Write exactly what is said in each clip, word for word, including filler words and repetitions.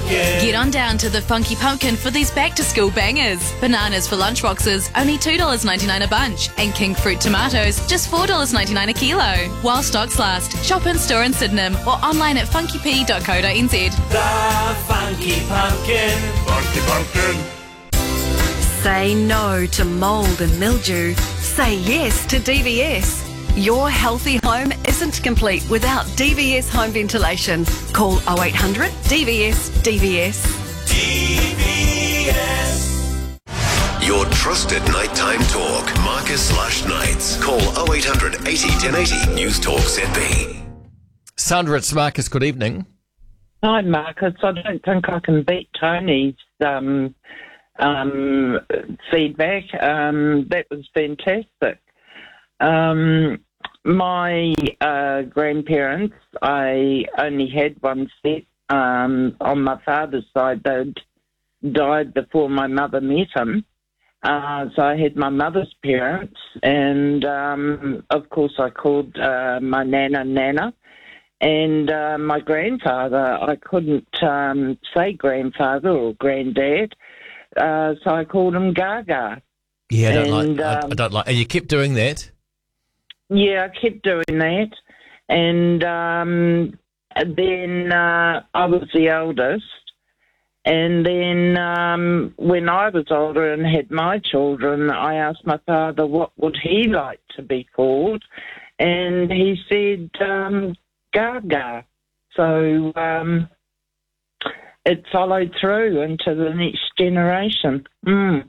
Pumpkin. Get on down to the Funky Pumpkin for these back-to-school bangers. Bananas for lunchboxes, only two dollars ninety-nine a bunch. And king fruit tomatoes, just four dollars ninety-nine a kilo. While stocks last, shop in store in Sydenham or online at funky p dot co dot n z. The Funky Pumpkin. Funky Pumpkin. Say no to mould and mildew. Say yes to D V S. Your healthy home isn't complete without D V S home ventilation. Call oh eight hundred D V S D V S. D V S. Your trusted nighttime talk. Marcus Lush Nights. Call oh eight hundred eighty ten eighty. News Talk Z B. Sandra, it's Marcus. Good evening. Hi, Marcus. I don't think I can beat Tony's um, um, feedback. Um, that was fantastic. Um, my uh, grandparents, I only had one set. Um, on my father's side, they'd died before my mother met him. Uh, so I had my mother's parents, and um, of course I called uh, my nana Nana. And uh, my grandfather, I couldn't um, say grandfather or granddad, uh, so I called him Gaga. Yeah, I don't And, like. I, um, I don't like. And you kept doing that. Yeah, I kept doing that. And um, then uh, I was the eldest. And then um, when I was older and had my children, I asked my father what would he like to be called. And he said um, Gaga. So um, it followed through into the next generation. Mm.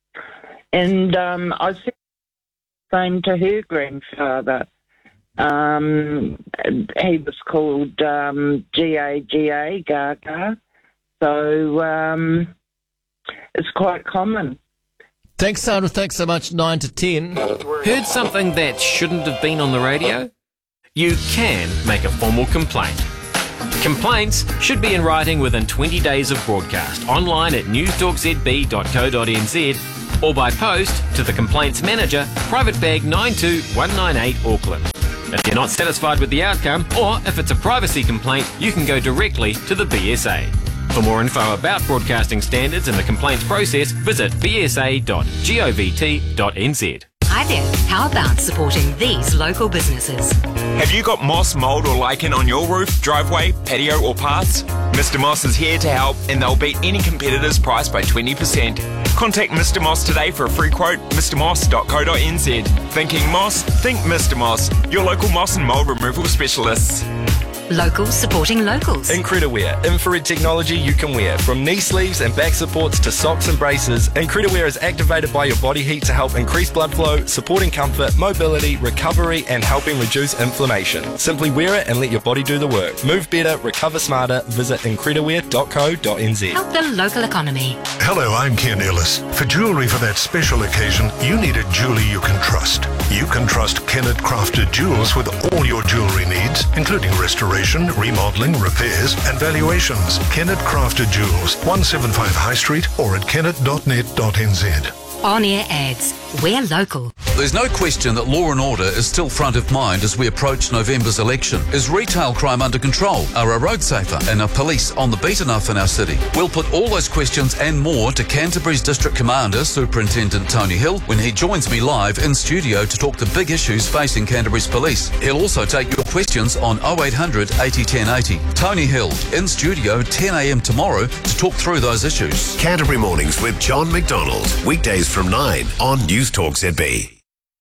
And um, I said the same to her grandfather. Um, he was called um, G A G A, Gaga. So um, it's quite common. Thanks, Sandra. Thanks so much. Nine to ten. Heard something that shouldn't have been on the radio? You can make a formal complaint. Complaints should be in writing within twenty days of broadcast, online at news talk z b dot co dot n z or by post to the Complaints Manager, Private Bag nine two one nine eight, Auckland. If you're not satisfied with the outcome, or if it's a privacy complaint, you can go directly to the B S A. For more info about broadcasting standards and the complaints process, visit b s a dot govt dot n z. Hi there. How about supporting these local businesses? Have you got moss, mould or lichen on your roof, driveway, patio or paths? Mister Moss is here to help and they'll beat any competitor's price by twenty percent. Contact Mister Moss today for a free quote, mr moss dot co dot n z. Thinking moss? Think Mister Moss, your local moss and mould removal specialists. Locals supporting locals. Incrediwear, infrared technology you can wear. From knee sleeves and back supports to socks and braces, Incrediwear is activated by your body heat to help increase blood flow, supporting comfort, mobility, recovery and helping reduce inflammation. Simply wear it and let your body do the work. Move better, recover smarter. Visit incrediwear dot co dot n z. Help the local economy. Hello, I'm Ken Ellis. For jewellery for that special occasion, you need a jeweller you can trust. You can trust Kennett Crafted Jewels with all your jewellery needs, including restoration, remodelling, repairs and valuations. Kennett Crafted Jewels, one seventy-five High Street or at kennet dot net dot n z. On-air ads. We're local. There's no question that law and order is still front of mind as we approach November's election. Is retail crime under control? Are our roads safer? And are police on the beat enough in our city? We'll put all those questions and more to Canterbury's District Commander, Superintendent Tony Hill, when he joins me live in studio to talk the big issues facing Canterbury's police. He'll also take your questions on oh eight hundred eighty ten eighty. Tony Hill, in studio ten a m tomorrow to talk through those issues. Canterbury Mornings with John McDonald. Weekdays from nine on News Talk Z B.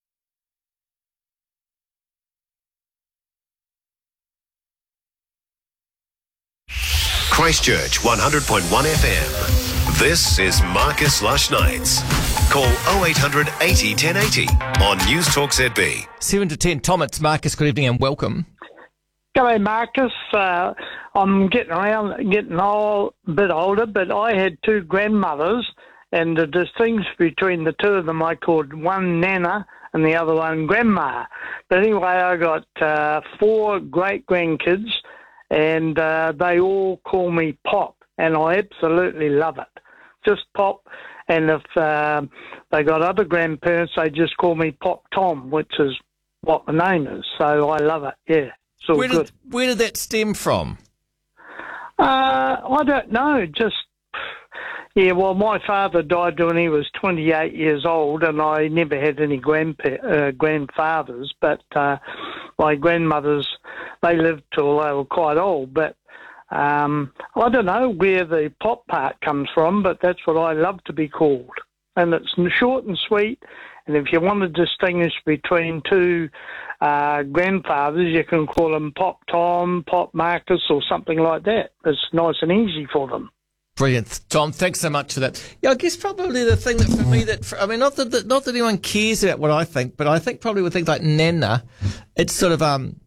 Christchurch one hundred point one F M. This is Marcus Lush Nights. Call oh eight hundred eighty ten eighty on News Talk Z B. Seven to ten. Tom, it's Marcus. Good evening and welcome. G'day, Marcus. Uh, I'm getting around, getting old, a bit older, but I had two grandmothers, and the distinction between the two of them, I called one Nana and the other one Grandma. But anyway, I got uh, four great grandkids, and uh, they all call me Pop, and I absolutely love it. Just Pop, and if uh, they got other grandparents, they just call me Pop Tom, which is what my name is. So I love it, yeah. It's all Where good. did, where did that stem from? Uh, I don't know. Just, yeah, well, my father died when he was twenty-eight years old, and I never had any grandpa- uh, grandfathers, but uh, my grandmothers, they lived till they were quite old. But um, I don't know where the pop part comes from, but that's what I love to be called. And it's short and sweet, and if you want to distinguish between two uh, grandfathers, you can call them Pop Tom, Pop Marcus, or something like that. It's nice and easy for them. Brilliant, Tom. Thanks so much for that. Yeah, I guess probably the thing that for me that I mean, not that, that not that anyone cares about what I think, but I think probably with things like Nana, it's sort of um,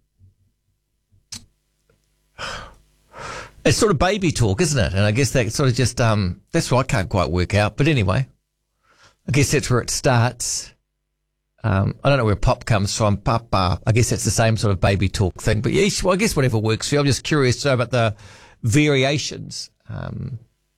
it's sort of baby talk, isn't it? And I guess that sort of just um, that's what I can't quite work out. But anyway, I guess that's where it starts. Um, I don't know where pop comes from. Papa. I guess that's the same sort of baby talk thing. But yeah, well, I guess whatever works for you. I'm just curious to know about the variations. Um,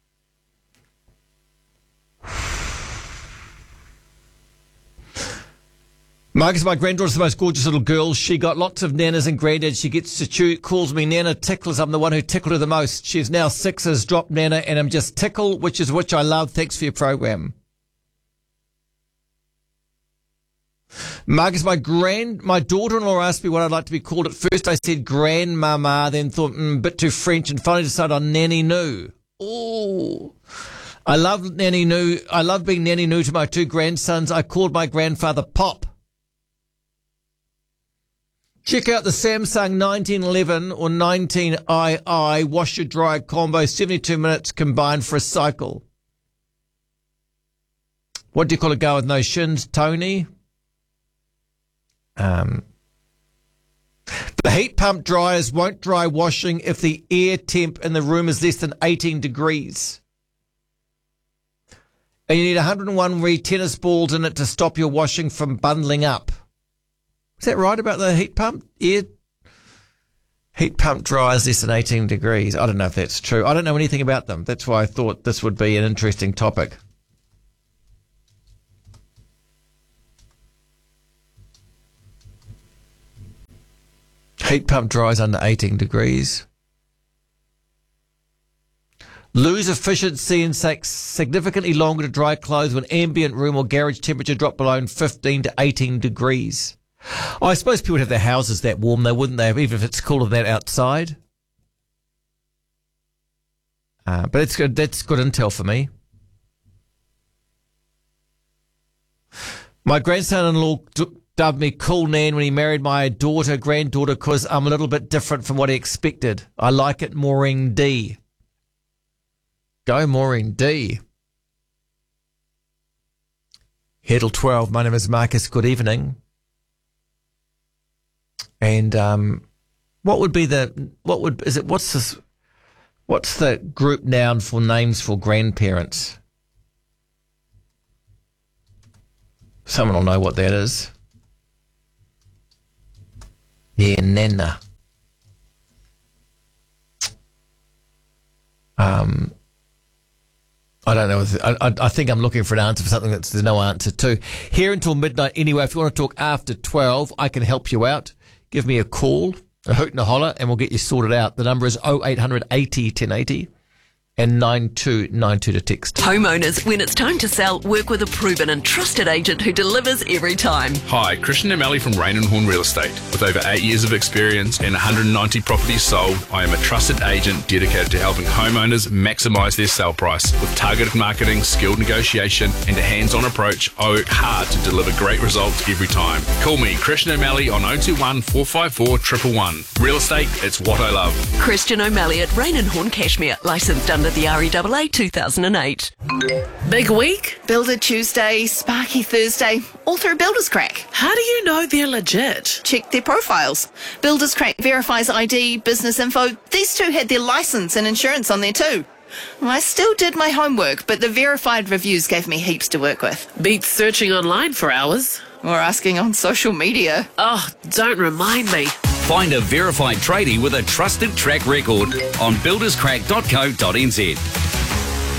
Marcus, my granddaughter's the most gorgeous little girl. She got lots of nanas and granddads. She gets to chew, calls me Nana Ticklers. I'm the one who tickled her the most. She's now six, has dropped Nana, and I'm just tickle, which is which I love. Thanks for your program. Marcus, my grand, my daughter-in-law asked me what I'd like to be called. At first I said grandmama, then thought, mm, a bit too French, and finally decided on Nanny Noo. Oh, I love Nanny Noo. I love being Nanny Noo to my two grandsons. I called my grandfather Pop. Check out the Samsung nineteen eleven or nineteen i i washer dryer combo, seventy-two minutes combined for a cycle. What do you call a girl with no shins, Tony? Um, the heat pump dryers won't dry washing if the air temp in the room is less than eighteen degrees. And you need one hundred one re tennis balls in it to stop your washing from bundling up. Is that right about the heat pump? Air heat pump dryers less than eighteen degrees. I don't know if that's true. I don't know anything about them. That's why I thought this would be an interesting topic. Heat pump dries under eighteen degrees. Lose efficiency and takes significantly longer to dry clothes when ambient room or garage temperature drop below fifteen to eighteen degrees. I suppose people would have their houses that warm, though, wouldn't they? Even if it's cooler than that outside. Uh, but it's good. That's good intel for me. My grandson-in-law d- dubbed me Cool Nan when he married my daughter, granddaughter, because I'm a little bit different from what he expected. I like it, Maureen D. Go, Maureen D. Heddle twelve, my name is Marcus. Good evening. And um, what would be the what would is it? What's this? What's the group noun for names for grandparents? Someone will know what that is. Yeah, Nana. Um, I don't know. If, I, I, I think I'm looking for an answer for something that there's no answer to. Here until midnight anyway. If you want to talk after twelve, I can help you out. Give me a call, a hoot and a holler, and we'll get you sorted out. The number is oh eight hundred eighty ten eighty and nine two nine two to text. Homeowners, when it's time to sell, work with a proven and trusted agent who delivers every time. Hi, Christian O'Malley from Rain and Horn Real Estate. With over eight years of experience and one hundred ninety properties sold, I am a trusted agent dedicated to helping homeowners maximise their sale price. With targeted marketing, skilled negotiation and a hands-on approach, I work hard to deliver great results every time. Call me, Christian O'Malley, on oh two one, four five four, one one one. Real estate, it's what I love. Christian O'Malley at Rain and Horn Cashmere, licensed under the R E A A two thousand eight. Big week? Builder Tuesday, Sparky Thursday, all through Builders Crack. How do you know they're legit? Check their profiles. Builders Crack verifies I D, business info. These two had their license and insurance on there too. I still did my homework, but the verified reviews gave me heaps to work with. Beats searching online for hours. Or asking on social media. Oh, don't remind me. Find a verified tradie with a trusted track record on builders crack dot co dot n z.